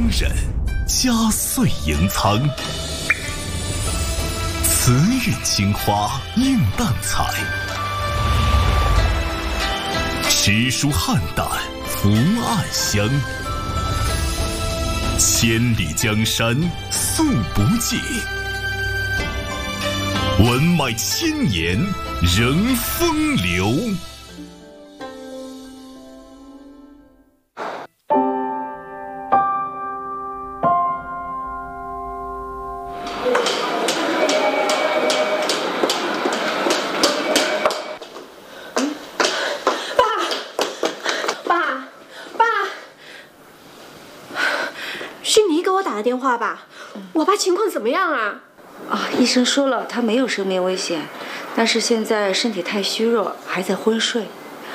人，佳穗盈仓。慈韵青花映淡彩，诗书汉胆福暗香。千里江山素不尽，文脉千年仍风流。 打电话吧，我爸情况怎么样啊？ 医生说了，他没有生命危险，但是现在身体太虚弱，还在昏睡。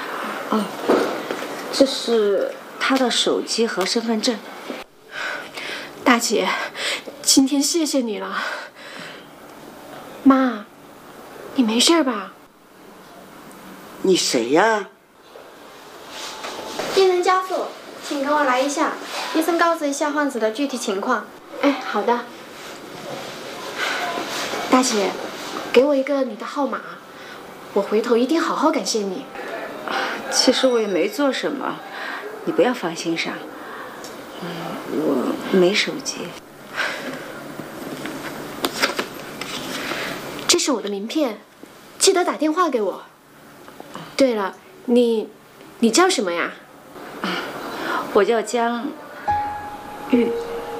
这是他的手机和身份证。 大姐，今天谢谢你了。妈，你没事吧？ 你谁呀？ 病人家属，请跟我来一下。医生告知一下患者的具体情况。 哎，好的。大姐，给我一个你的号码，我回头一定好好感谢你。 其实我也没做什么，你不要放心上。我没手机。 这是我的名片，记得打电话给我。对了，你叫什么呀？ 我叫江玉。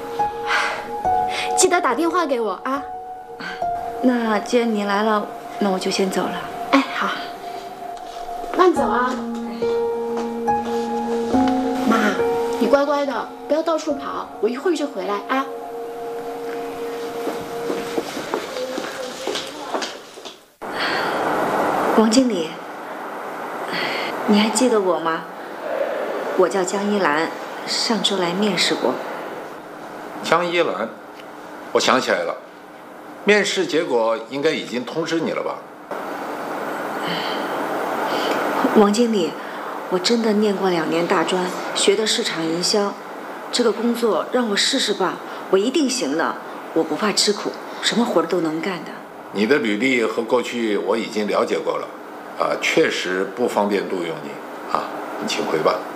记得打电话给我啊。 那既然你来了，那我就先走了。 哎，好，慢走啊。妈，你乖乖的，不要到处跑，我一会儿就回来啊。 王经理，你还记得我吗？我叫江一兰，上周来面试过。 江一兰，我想起来了，面试结果应该已经通知你了吧？ 王经理，我真的念过2年大专，学的市场营销，这个工作让我试试吧，我一定行的，我不怕吃苦，什么活都能干的。 你的履历和过去我已经了解过了，确实不方便录用你，你请回吧。